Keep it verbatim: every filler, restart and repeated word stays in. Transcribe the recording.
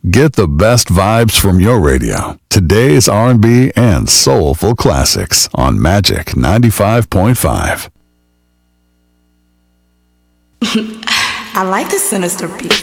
Get the best vibes from your radio. Today's R and B and soulful classics on Magic ninety-five point five. I like the sinister beat.